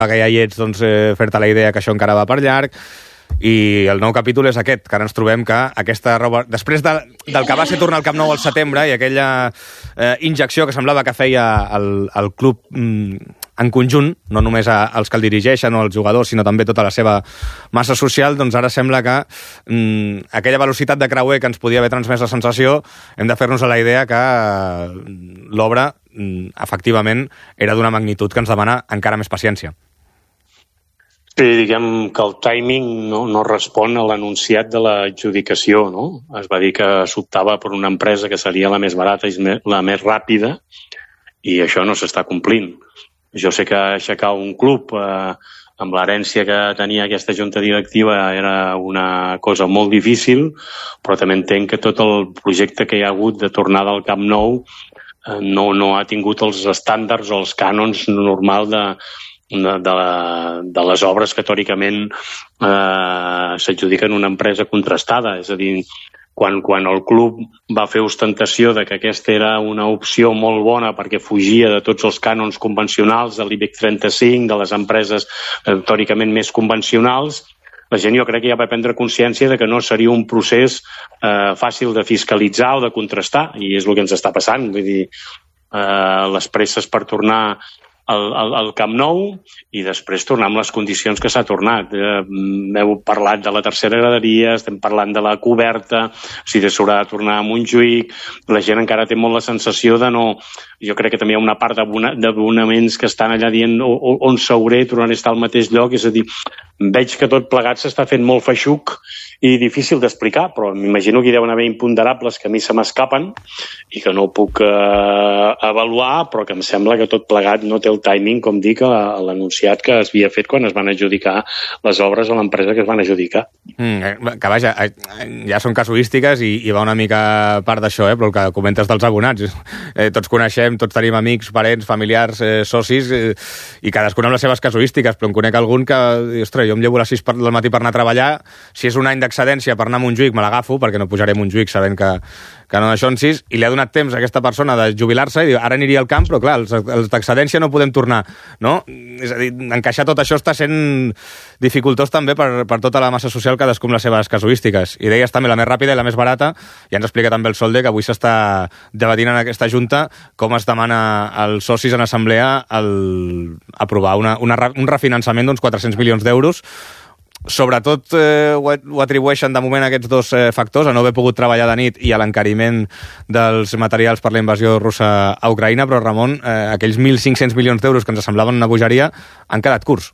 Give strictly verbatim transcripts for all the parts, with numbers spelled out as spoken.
que ja hi ets, doncs, eh, fer-te la idea que això encara va per llarg. I el nou capítol és aquest, que ara ens trobem que aquesta roba... Després de, del que va ser tornar al Camp Nou al setembre i aquella eh, injecció que semblava que feia el, el club mm, en conjunt, no només a, als que el dirigeixen o als jugadors, sinó també tota la seva massa social, doncs ara sembla que mm, aquella velocitat de creuer que ens podia haver transmès la sensació, hem de fer-nos a la idea que mm, l'obra, mm, efectivament, era d'una magnitud que ens demana encara més paciència. Sí, diguem que el timing no, no respon a l'anunciat de l'adjudicació, no? Es va dir que s'optava per una empresa que seria la més barata i la més ràpida, i això no s'està complint. Jo sé que aixecar un club eh, amb l'herència que tenia aquesta junta directiva era una cosa molt difícil, però també entenc que tot el projecte que hi ha hagut de tornada al Camp Nou eh, no, no ha tingut els estàndards o els cànons normal de De, de, de les obres que teòricament eh, s'adjudiquen una empresa contrastada. És a dir, quan, quan el club va fer ostentació de que aquesta era una opció molt bona perquè fugia de tots els cànons convencionals de l'IBEX trenta-cinc, de les empreses eh, teòricament més convencionals, la gent jo crec que ja va prendre consciència de que no seria un procés eh, fàcil de fiscalitzar o de contrastar, i és el que ens està passant. Vull dir, eh, les presses per tornar Al, al, al Camp Nou i després tornar amb les condicions que s'ha tornat. Eh, heu parlat de la tercera graderia, estem parlant de la coberta, si s'haurà de tornar a Montjuïc, la gent encara té molt la sensació de no... Jo crec que també hi ha una part d'abonaments que estan allà dient on, on s'hauré, tornaré a estar al mateix lloc, és a dir, veig que tot plegat s'està fent molt feixuc i difícil d'explicar, però m'imagino que hi deuen haver imponderables que a mi se m'escapen i que no puc eh, avaluar, però que em sembla que tot plegat no té el timing, com dic, a l'anunciat que es havia fet quan es van adjudicar les obres a l'empresa que es van adjudicar. Mm, que vaja, ja són casuístiques i, i va una mica part d'això, eh, però el que comentes dels abonats. Eh, tots coneixem, tots tenim amics, parents, familiars, eh, socis, eh, i cadascun amb les seves casuístiques, però en conec algun que, ostres, jo em llevo a les sis del matí per anar a treballar, si és un any d'excedència per anar a Montjuïc me l'agafo, perquè no pujaré a Montjuïc sabent que, que no d'aixonsis, i li ha donat temps a aquesta persona de jubilar-se i diu, ara aniria al camp, però clar, els, els d'excedència no podem tornar, no? És a dir, encaixar tot això està sent dificultós també per, per tota la massa social, cadascú amb les seves casuístiques. I deies també la més ràpida i la més barata, i ens explica també el Solde que avui s'està debatint en aquesta junta com es demana als socis en assemblea el, aprovar una, una, un refinançament d'uns quatre-cents milions d'euros. Sobretot eh, ho, ho atribueixen de moment a aquests dos eh, factors, a no haver pogut treballar de nit i a l'encariment dels materials per la invasió russa a Ucraïna, però Ramon, eh, aquells mil cinc-cents milions d'euros que ens semblaven una bogeria han quedat curts.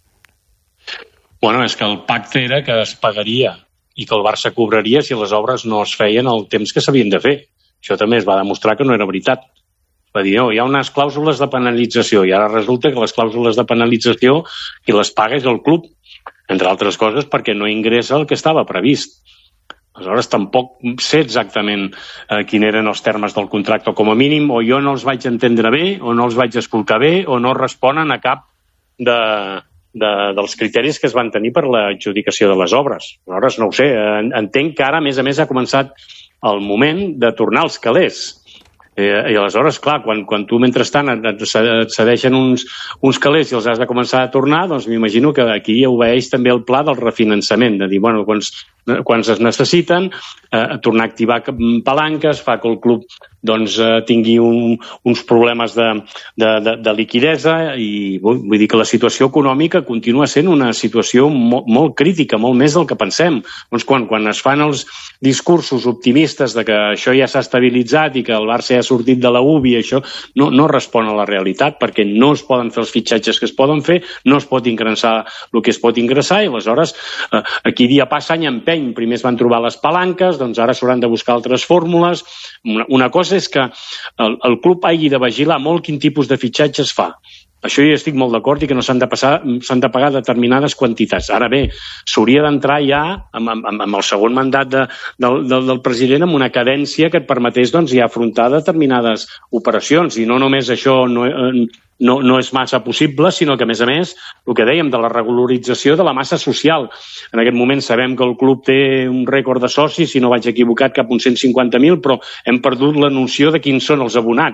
Bueno, és que el pacte era que es pagaria i que el Barça cobraria si les obres no es feien el temps que s'havien de fer. Això també es va demostrar que no era veritat. Va dir, no, hi ha unes clàusules de penalització i ara resulta que les clàusules de penalització qui les paga és el club, entre altres coses perquè no ingressa el que estava previst. Aleshores, tampoc sé exactament eh, quins eren els termes del contracte, com a mínim, o jo no els vaig entendre bé, o no els vaig escoltar bé, o no responen a cap de, de, dels criteris que es van tenir per l'adjudicació de les obres. Aleshores, no ho sé, entenc que ara, a més a més, ha començat el moment de tornar als calés. Eh, I aleshores, clar, quan, quan tu mentrestant et, et cedeixen uns, uns calés i els has de començar a tornar, doncs m'imagino que aquí obeeix també el pla del refinançament, de dir, bueno, quan, quan es necessiten, eh, tornar a activar palanques, fa que el club doncs, eh, tingui un, uns problemes de, de, de, de liquidesa i vull, vull dir que la situació econòmica continua sent una situació molt, molt crítica, molt més del que pensem. Doncs quan, quan es fan els discursos optimistes de que això ja s'ha estabilitzat i que el Barça ja ha sortit de la U B I, això no, no respon a la realitat perquè no es poden fer els fitxatges que es poden fer, no es pot ingressar el que es pot ingressar i aleshores eh, aquí dia passa any empeny. Primer es van trobar les palanques, doncs ara s'hauran de buscar altres fórmules. Una, una cosa és que el, el club hagi de vigilar molt quin tipus de fitxatges fa. Això jo estic molt d'acord i que no s'han de, passar, s'han de pagar determinades quantitats. Ara bé, s'hauria d'entrar ja amb, amb, amb el segon mandat de, del, del, del president amb una cadència que et permetés doncs, ja afrontar determinades operacions i no només això no, no, no és massa possible, sinó que a més a més el que dèiem de la regularització de la massa social. En aquest moment sabem que el club té un rècord de socis, si no vaig equivocat cap uns cent cinquanta mil, però hem perdut la noció de quins són els abonats,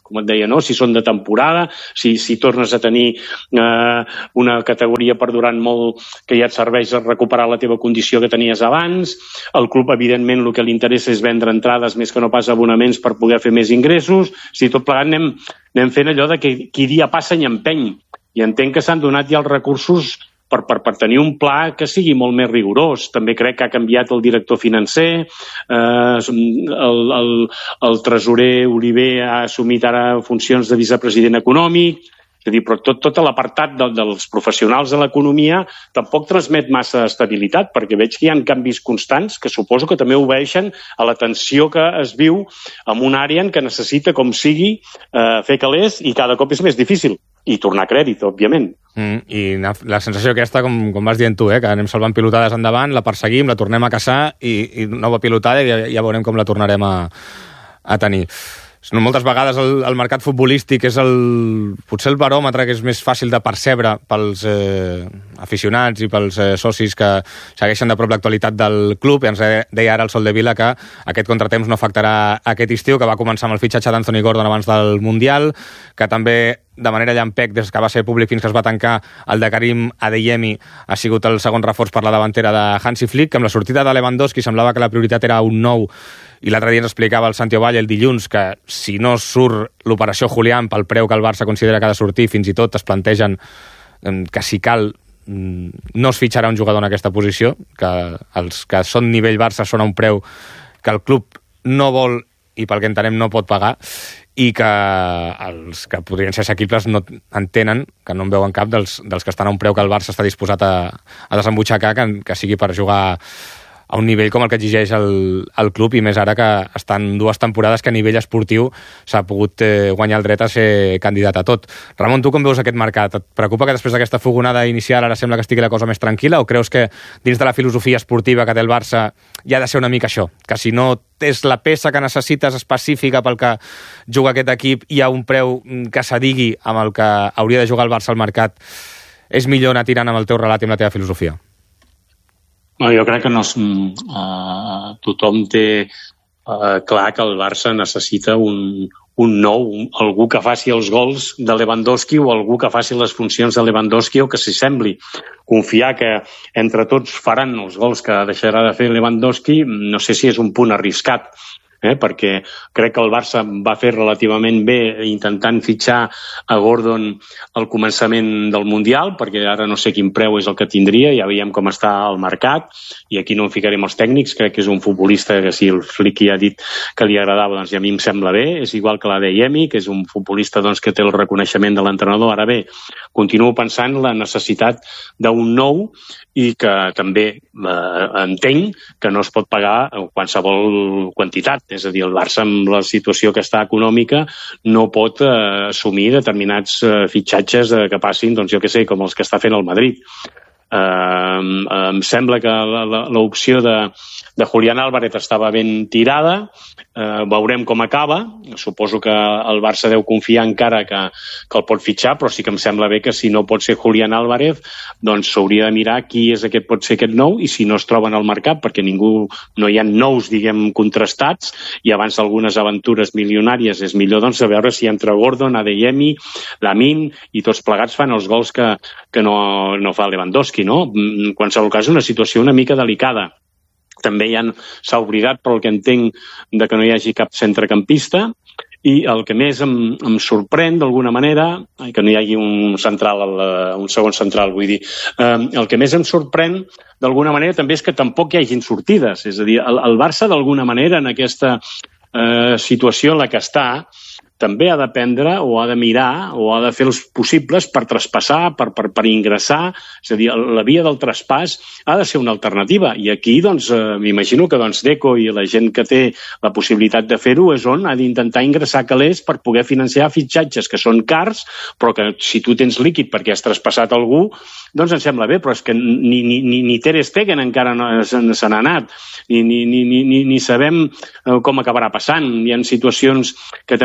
com et deia, no? Si són de temporada, si, si tornes a tenir eh, una categoria perdurant molt que ja et serveix a recuperar la teva condició que tenies abans. El club, evidentment, el que li interessa és vendre entrades més que no pas abonaments per poder fer més ingressos. Si tot plegat anem, anem fent allò de que qui dia passa i empeny. I entenc que s'han donat ja els recursos Per, per, per tenir un pla que sigui molt més rigorós. També crec que ha canviat el director financer, eh, el, el, el tresorer Oliver ha assumit ara funcions de vicepresident econòmic, és a dir, però tot, tot l'apartat de, dels professionals de l'economia tampoc transmet massa estabilitat, perquè veig que hi ha canvis constants que suposo que també obeeixen a la tensió que es viu en una àrea en què necessita, com sigui, eh, fer calés i cada cop és més difícil. I tornar a crèdit, òbviament. Mm, I la sensació aquesta, com, com vas dient tu, eh, que anem salvant pilotades endavant, la perseguim, la tornem a caçar i, i nova pilotada i ja, ja veurem com la tornarem a, a tenir. Moltes vegades el, el mercat futbolístic és el, potser el baròmetre que és més fàcil de percebre pels eh, aficionats i pels eh, socis que segueixen de prop l'actualitat del club. I ens deia ara el Sol de Vila que aquest contratemps no afectarà aquest estiu, que va començar amb el fitxatge d'Anthony Gordon abans del Mundial, que també de manera llampec, des que va ser públic fins que es va tancar, el de Karim Adeyemi ha sigut el segon reforç per la davantera de Hansi Flick, que amb la sortida de Lewandowski semblava que la prioritat era un nou, i l'altre dia ens explicava el Santi Ovalle el dilluns que si no surt l'operació Julián pel preu que el Barça considera que ha de sortir, fins i tot es plantegen que si cal no es fitxarà un jugador en aquesta posició, que els que són nivell Barça són a un preu que el club no vol i pel que entenem no pot pagar, i que els que podrien ser assequibles no entenen, que no en veuen cap dels, dels que estan a un preu que el Barça està disposat a, a desembutxacar, que, que sigui per jugar a un nivell com el que exigeix el, el club, i més ara que estan dues temporades que a nivell esportiu s'ha pogut eh, guanyar el dret a ser candidat a tot. Ramon, tu com veus aquest mercat? Et preocupa que després d'aquesta fogonada inicial ara sembla que estigui la cosa més tranquil·la, o creus que dins de la filosofia esportiva que té el Barça hi ha de ser una mica això? Que si no és la peça que necessites específica pel que juga aquest equip i a un preu que s'adigui amb el que hauria de jugar el Barça al mercat, és millor anar tirant amb el teu relat i amb la teva filosofia? No, jo crec que no, uh, tothom té uh, clar que el Barça necessita un, un nou, un, algú que faci els gols de Lewandowski o algú que faci les funcions de Lewandowski o que s'hi sembli. Confiar que entre tots faran els gols que deixarà de fer Lewandowski, no sé si és un punt arriscat. Eh, perquè crec que el Barça va fer relativament bé intentant fitxar a Gordon al començament del Mundial, perquè ara no sé quin preu és el que tindria, ja veiem com està el mercat, i aquí no en ficarem els tècnics, crec que és un futbolista que si el Flick ja ha dit que li agradava, doncs a mi em sembla bé, és igual que l'Adeyemi, que és un futbolista doncs, que té el reconeixement de l'entrenador. Ara bé, continuo pensant la necessitat d'un nou i que també eh, entenc que no es pot pagar qualsevol quantitat. És a dir, el Barça, amb la situació que està econòmica, no pot eh, assumir determinats eh, fitxatges eh, que passin, doncs jo què sé, com els que està fent el Madrid. Eh, em sembla que l'opció de, de Julián Álvarez estava ben tirada, eh, veurem com acaba. Suposo que el Barça deu confiar encara que, que el pot fitxar, però sí que em sembla bé que si no pot ser Julián Álvarez, doncs s'hauria de mirar qui és aquest, pot ser aquest nou, i si no es troben al mercat, perquè ningú, no hi ha nous, diguem, contrastats, i abans d'algunes aventures milionàries és millor doncs a veure si entre Gordon, Adeyemi, Lamine i tots plegats fan els gols que, que no, no fa Lewandowski, no? En qualsevol cas, una situació una mica delicada. També ja s'ha oblidat, pel que entenc, de que no hi hagi cap centrecampista, i el que més em, em sorprèn d'alguna manera, que no hi hagi un central, un segon central, vull dir, eh, el que més em sorprèn d'alguna manera també és que tampoc hi hagin sortides. És a dir, el, el Barça d'alguna manera en aquesta eh, situació en la que està també ha d'aprendre o ha de mirar o ha de fer els possibles per traspassar, per, per, per ingressar. És a dir, la via del traspàs ha de ser una alternativa. I aquí, doncs, eh, m'imagino que doncs, Deco i la gent que té la possibilitat de fer-ho és on ha d'intentar ingressar calés per poder financiar fitxatges que són cars, però que si tu tens líquid perquè has traspassat algú, doncs em sembla bé, però és que ni, ni, ni, ni Ter Stegen encara no se n'ha anat, ni, ni, ni, ni, ni sabem com acabarà passant. Hi ha situacions que també s'han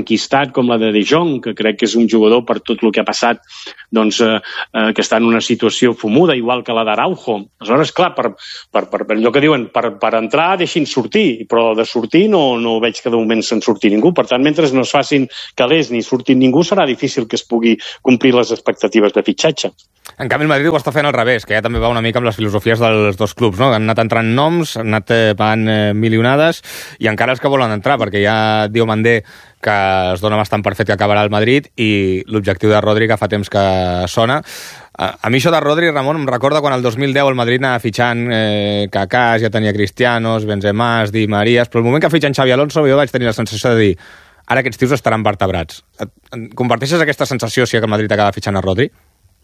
enquistat com la de De Jong, que crec que és un jugador per tot el que ha passat, doncs, eh, eh, que està en una situació fumuda, igual que la d'Araujo. Aleshores, clar, per, per, per, per allò que diuen, per, per entrar deixin sortir, però de sortir no, no veig que de moment se'n surti ningú. Per tant, mentre no es facin calés ni surtin ningú, serà difícil que es pugui complir les expectatives de fitxatge. En canvi, el Madrid ho està fent al revés, que ja també va una mica amb les filosofies dels dos clubs, no? Han anat entrant noms, han anat eh, pagant eh, milionades, i encara els que volen entrar, perquè ja Diomandé, que es dona bastant per fet que acabarà al Madrid, i l'objectiu de Rodri, que fa temps que sona. A, a mi això de Rodri, Ramon, em recorda quan el dos mil deu el Madrid anava fitxant eh, Kaká, ja tenia Cristianos, Benzema, Di Marías, però el moment que fitxen Xavi Alonso jo vaig tenir la sensació de dir ara aquests tios estaran vertebrats. Comparteixes aquesta sensació si el Madrid acaba fitxant a Rodri?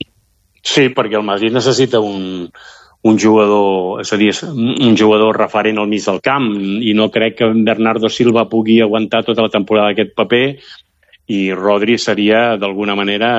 Sí, perquè el Madrid necessita un, un jugador, és a dir, un jugador referent al mig del camp, i no crec que Bernardo Silva pugui aguantar tota la temporada aquest paper, i Rodri seria, d'alguna manera,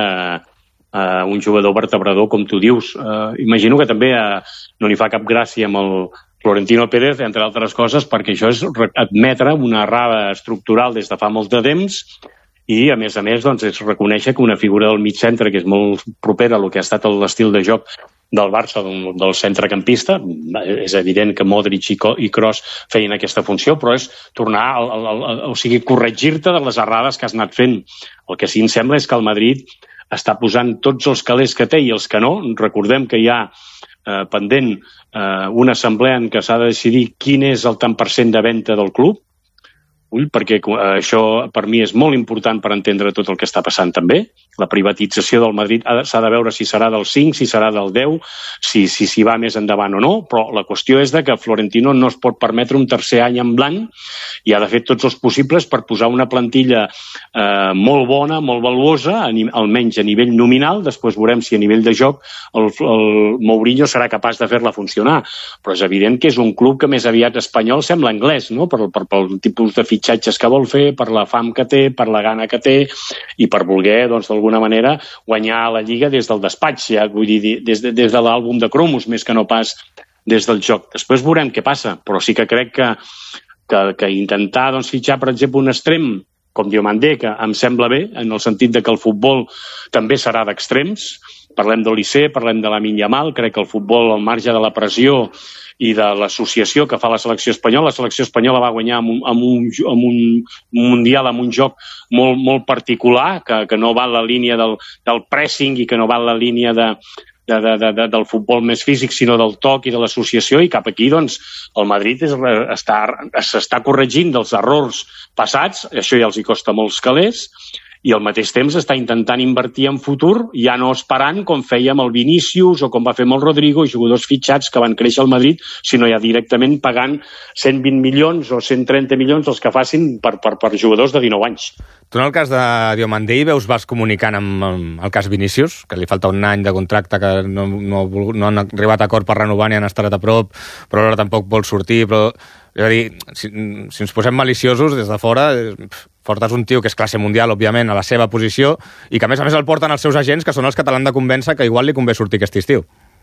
eh, un jugador vertebrador, com tu dius. Eh, imagino que també eh, no li fa cap gràcia amb el Florentino Pérez, entre altres coses, perquè això és admetre una errada estructural des de fa molt de temps, i, a més a més, doncs, és reconèixer que una figura del mig centre, que és molt propera a el que ha estat l'estil de joc del Barça, del, del centrecampista, és evident que Modric i Kroos feien aquesta funció, però és tornar, al, al, al, o sigui, corregir-te de les errades que has anat fent. El que sí em sembla és que el Madrid està posant tots els calés que té i els que no. Recordem que hi ha eh, pendent eh, una assemblea en què s'ha de decidir quin és el tant per cent de venda del club. Ull, perquè això per mi és molt important per entendre tot el que està passant també. La privatització del Madrid s'ha de veure si serà del cinc, si serà del deu, si si, si va més endavant o no, però la qüestió és de que Florentino no es pot permetre un tercer any en blanc i ha de fer tots els possibles per posar una plantilla eh, molt bona, molt valuosa, almenys a nivell nominal. Després veurem si a nivell de joc el, el Mourinho serà capaç de fer-la funcionar. Però és evident que és un club que més aviat espanyol sembla anglès, no? Per, per, pel tipus de fitxatges que vol fer, per la fam que té, per la gana que té i per voler, doncs, d'alguna manera guanyar la Lliga des del despatx, ja, vull dir, des de, des de l'àlbum de cromos, més que no pas des del joc. Després veurem què passa, però sí que crec que, que, que intentar, doncs, fitxar, per exemple, un extrem com Diomandé, que em sembla bé, en el sentit de que el futbol també serà d'extrems. Parlem d'Olise, parlem de Lamine Yamal, crec que el futbol, al marge de la pressió i de l'associació que fa la selecció espanyola. La selecció espanyola va guanyar amb un, amb un, amb un mundial, amb un joc molt, molt particular, que, que no va en la línia del, del pressing i que no va en la línia de, de, de, de, de, del futbol més físic, sinó del toc i de l'associació, i cap aquí, doncs, el Madrid és, està, s'està corregint dels errors passats, això ja els hi costa molts calés, i al mateix temps està intentant invertir en futur, ja no esperant com feia amb el Vinícius o com va fer amb el Rodrigo, jugadors fitxats que van créixer al Madrid, sinó ja directament pagant cent vint milions o cent trenta milions els que facin per, per, per jugadors de dinou anys. Tu en el cas de Diomandé veus vas comunicant amb, amb el cas Vinícius, que li falta un any de contracte, que no, no, no han arribat a acord per renovar ni han estat a prop, però ara tampoc vol sortir, però és a dir, si, si ens posem maliciosos des de fora, portes un tio que és classe mundial, òbviament, a la seva posició, i que a més a més el porten els seus agents, que són els que te l'han de convèncer que igual li convé sortir aquest estiu.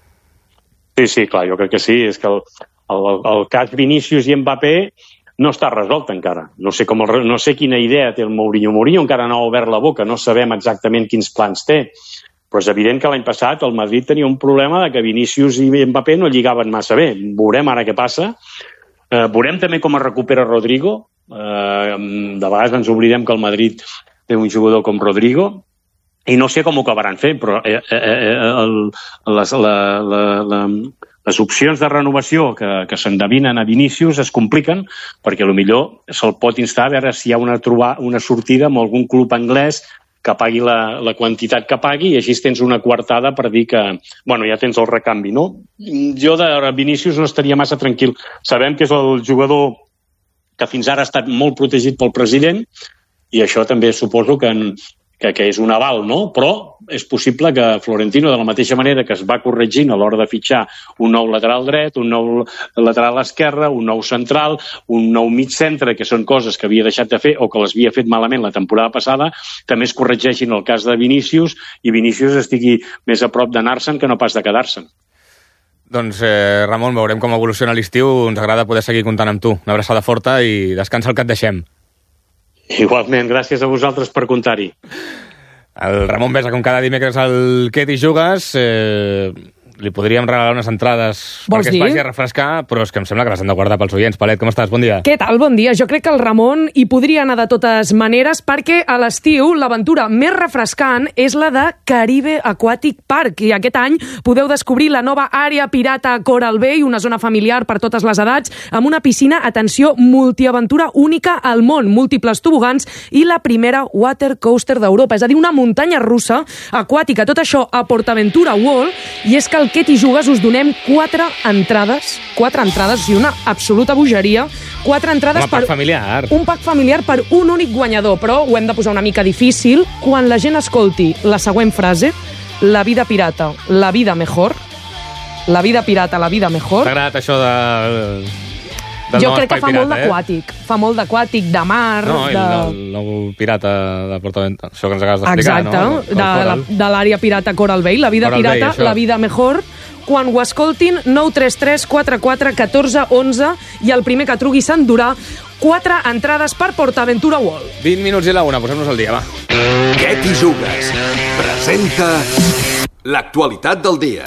Sí, sí, clar, jo crec que sí. És que el, el, el cas Vinícius i Mbappé no està resolt encara. No sé, com el, no sé quina idea té el Mourinho. Mourinho encara no ha obert la boca, no sabem exactament quins plans té. Però és evident que l'any passat el Madrid tenia un problema de que Vinícius i Mbappé no lligaven massa bé. Veurem ara què passa. Eh, veurem també com es recupera Rodrigo. Eh, de vegades ens oblidem que el Madrid té un jugador com Rodrigo i no sé com ho acabaran fent, però eh, eh, el, les, la, la, la, les opcions de renovació que, que s'endevinen a Vinícius es compliquen, perquè potser se'l pot instar a veure si hi ha una, trobar, una sortida amb algun club anglès que pagui la, la quantitat que pagui, i així tens una coartada per dir que, bueno, ja tens el recanvi, no? Jo de Vinícius no estaria massa tranquil. Sabem que és el jugador que fins ara ha estat molt protegit pel president, i això també suposo que, que, que és un aval, no? Però és possible que Florentino, de la mateixa manera que es va corregint a l'hora de fitxar un nou lateral dret, un nou lateral esquerre, un nou central, un nou mig centre, que són coses que havia deixat de fer o que les havia fet malament la temporada passada, també es corregeixin el cas de Vinícius i Vinícius estigui més a prop d'anar-se'n que no pas de quedar-se'n. Doncs, eh, Ramon, veurem com evoluciona l'estiu. Ens agrada poder seguir comptant amb tu. Una abraçada forta i descansa el que et deixem. Igualment, gràcies a vosaltres per comptar-hi. El Ramon Besa, com cada dimecres al Què t'hi jugues, eh, li podríem regalar unes entrades Vols perquè dir? es vagi a refrescar, però és que em sembla que les hem de guardar pels oients. Palet, com estàs? Bon dia. Què tal? Bon dia. Jo crec que el Ramon hi podria anar de totes maneres perquè a l'estiu l'aventura més refrescant és la de Caribe Aquatic Park i aquest any podeu descobrir la nova àrea pirata Coral Bay, una zona familiar per totes les edats, amb una piscina, atenció, multiaventura única al món, múltiples tobogans i la primera water coaster d'Europa, és a dir, una muntanya russa aquàtica. Tot això a PortAventura World, i és que el Què t'hi jugues us donem quatre entrades, quatre entrades, o sigui, una absoluta bogeria, quatre entrades Home, per... pack familiar. Un pack familiar per un únic guanyador, però ho hem de posar una mica difícil. Quan la gent escolti la següent frase, la vida pirata, la vida mejor, la vida pirata, la vida mejor... T'ha agradat això de... del Jo nou crec que espai fa pirata, molt d'aquàtic, eh? fa molt d'aquàtic, de mar... No, i de... el nou pirata de PortAventura, això que ens acabes d'explicar, Exacte, no? de, la, de l'àrea pirata Coral Bay, la vida Coral Bay, pirata, això. la vida mejor. Quan ho escoltin, nou tres tres quatre quatre un quatre u u i el primer que truqui s'endurà quatre entrades per PortAventura World. vint minuts i la una, posem-nos al dia, va. Què t'hi jugues? Presenta l'actualitat del dia.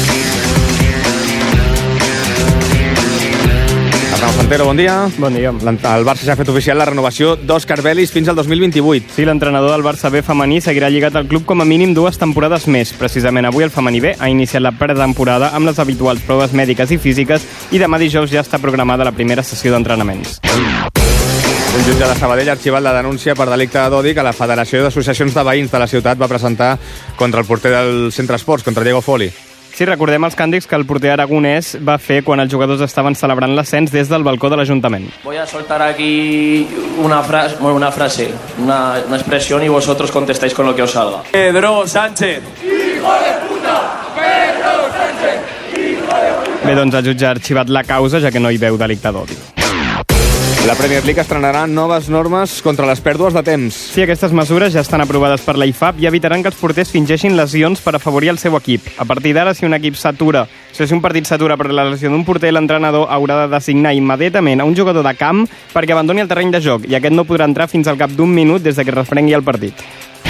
Arnau Santero, bon dia. Bon dia. El Barça ja ha fet oficial la renovació d'Òscar Vélez fins al dos mil vint-i-vuit. Sí, l'entrenador del Barça B femení seguirà lligat al club com a mínim dues temporades més. Precisament avui el femení B ha iniciat la pretemporada amb les habituals proves mèdiques i físiques i demà dijous ja està programada la primera sessió d'entrenaments. Un jutge de Sabadell ha arxivat la denúncia per delicte d'odi que la Federació d'Associacions de Veïns de la ciutat va presentar contra el porter del Centre Esports, contra Diego Foli. Sí, recordem els càntics que el porter aragonès va fer quan els jugadors estaven celebrant l'ascens des del balcó de l'Ajuntament. Voy a soltar aquí una frase, bueno, una frase, una, una expresión y vosotros contestáis con lo que os salga. Pedro Sánchez. ¡Hijo de puta! ¡Pedro Sánchez! ¡Hijo de puta! Bé, doncs el jutge ha arxivat la causa, ja que no hi veu delicte d'odi. La Premier League estrenarà noves normes contra les pèrdues de temps. Sí, aquestes mesures ja estan aprovades per la I F A B i evitaran que els porters fingeixin lesions per afavorir el seu equip. A partir d'ara, si un equip s'atura, o sigui, si un partit s'atura per la lesió d'un porter, l'entrenador haurà de designar immediatament a un jugador de camp perquè abandoni el terreny de joc i aquest no podrà entrar fins al cap d'un minut des de que es reprengui el partit.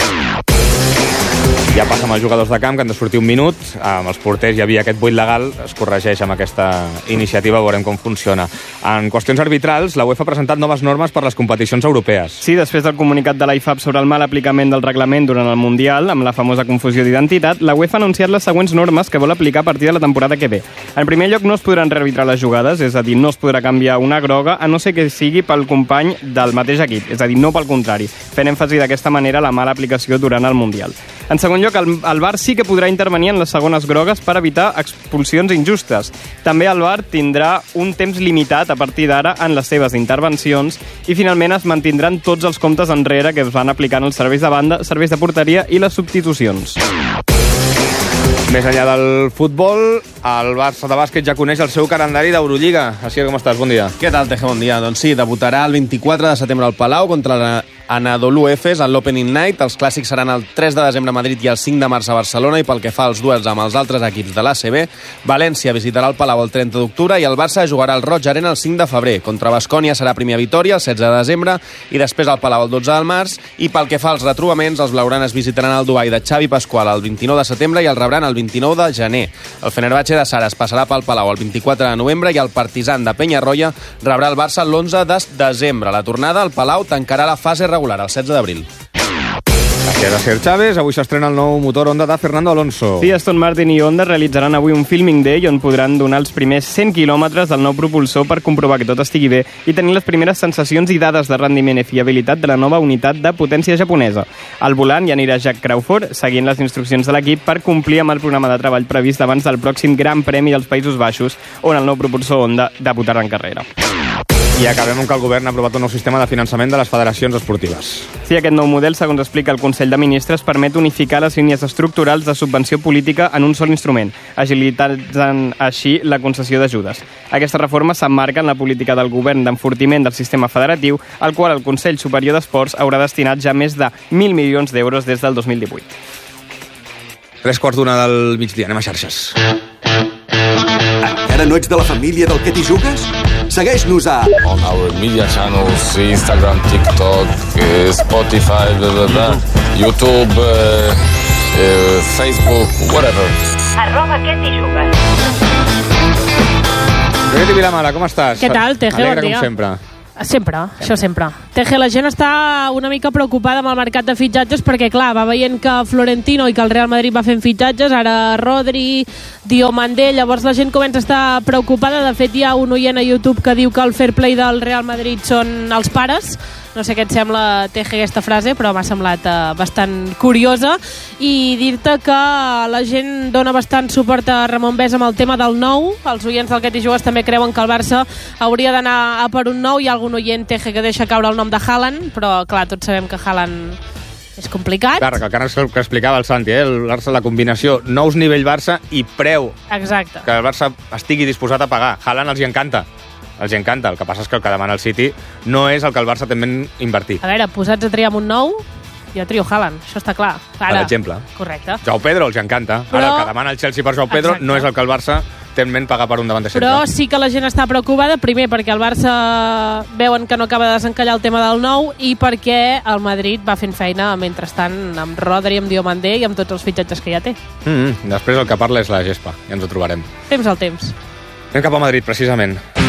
Ja passa amb els jugadors de camp, que han de sortir un minut. Amb els porters hi havia aquest buit legal, es corregeix amb aquesta iniciativa, veurem com funciona. En qüestions arbitrals, la UEFA ha presentat noves normes per les competicions europees. Sí, després del comunicat de la I F A B sobre el mal aplicament del reglament durant el Mundial, amb la famosa confusió d'identitat, la UEFA ha anunciat les següents normes que vol aplicar a partir de la temporada que ve. En primer lloc, no es podran rearbitrar les jugades, és a dir, no es podrà canviar una groga, a no ser que sigui pel company del mateix equip, és a dir, no pel contrari, fent èmfasi d'aquesta manera la mala aplicació durant el Mundial. En segon lloc, el, el V A R sí que podrà intervenir en les segones grogues per evitar expulsions injustes. També el V A R tindrà un temps limitat a partir d'ara en les seves intervencions i finalment es mantindran tots els comptes enrere que es van aplicant els serveis de banda, serveis de porteria i les substitucions. Més enllà del futbol, el Barça de bàsquet ja coneix el seu calendari d'Eurolliga. Així, com estàs? Bon dia. Què tal, Teje? Bon dia. Doncs sí, debutarà el vint-i-quatre de setembre al Palau contra l'Anadolu Efes en l'Opening Night. Els clàssics seran el tres de desembre a Madrid i el cinc de març a Barcelona, i pel que fa als duels amb els altres equips de l'A C B, València visitarà el Palau el trenta d'octubre i el Barça jugarà al Roig Arena el cinc de febrer. Contra Baskonia serà primer a Vitòria el setze de desembre i després al Palau el dotze de març, i pel que fa als retrobaments, els blaugranes visitaran el Dubai de Xavi Pasqual el vint-i-nou de setembre i el rebran el vint-i-nou de gener. El Fenerbahçe de Sara es passarà pel Palau el vint-i-quatre de novembre i el Partizan de Penyarroia rebrà el Barça l'onze de desembre. La tornada al Palau tancarà la fase regular el setze d'abril. Gràcies a Sergio Chávez. Avui s'estrena el nou motor Honda de Fernando Alonso. Sí, Aston Martin i Honda realitzaran avui un filming day on podran donar els primers cent quilòmetres del nou propulsor per comprovar que tot estigui bé i tenir les primeres sensacions i dades de rendiment i fiabilitat de la nova unitat de potència japonesa. Al volant hi anirà Jack Crawford, seguint les instruccions de l'equip per complir amb el programa de treball previst abans del pròxim Gran Premi dels Països Baixos, on el nou propulsor Honda debutarà en carrera. I acabem amb que el govern ha aprovat un nou sistema de finançament de les federacions esportives. Sí, aquest nou model, segons explica el Consell de Ministres, permet unificar les línies estructurals de subvenció política en un sol instrument, agilitant així la concessió d'ajudes. Aquesta reforma s'emmarca en la política del govern d'enfortiment del sistema federatiu, al qual el Consell Superior d'Esports haurà destinat ja més de mil milions d'euros des del dos mil divuit. Tres quarts d'una del migdia, anem a xarxes. Encara no ets de la família del Què t'hi jugues? Segueix-nos a... On our media channels, Instagram, TikTok, uh, Spotify, blah, blah, blah, YouTube, uh, uh, Facebook, whatever. Arroba què t'hi jugues. Jordi Vilamala, com estàs? Què tal, Teje? Alegre Bon dia. com sempre. Sempre, això sempre. Teje, la gent està una mica preocupada amb el mercat de fitxatges perquè, clar, va veient que Florentino i que el Real Madrid va fent fitxatges, ara Rodri, Diomandé, llavors la gent comença a estar preocupada. De fet, hi ha un oient a YouTube que diu que el fair play del Real Madrid són els pares. No sé què et sembla, Teje, aquesta frase, però m'ha semblat eh, bastant curiosa. I dir-te que la gent dona bastant suport a Ramon Besa amb el tema del nou. Els oients del Que t'hi jugues també creuen que el Barça hauria d'anar a per un nou. Hi ha algun oient, Teje, que deixa caure el nom de Haaland, però clar, tots sabem que Haaland és complicat. Clar, que el que, que explicava el Santi, eh? El Barça, la combinació nous nivell Barça i preu. Exacte. Que el Barça estigui disposat a pagar. Haaland els hi encanta. Els hi encanta. El que passa és que el que demana el City no és el que el Barça té en invertir. A veure, posats a triar amb un nou, jo trio Haaland, això està clar. Ara, per exemple. Correcte. Joao Pedro els hi encanta. Però... Ara, el que demana el Chelsea per Joao Pedro Exacte. No és el que el Barça té en ment pagar per un davant de centre. Però sí que la gent està preocupada, primer perquè el Barça veuen que no acaba de desencallar el tema del nou i perquè el Madrid va fent feina mentrestant amb Rodri, amb Diomandé i amb tots els fitxatges que ja té. Mm -hmm. Després el que parla és la gespa, ja ens ho trobarem. Temps al temps. Anem cap a Madrid, precisament.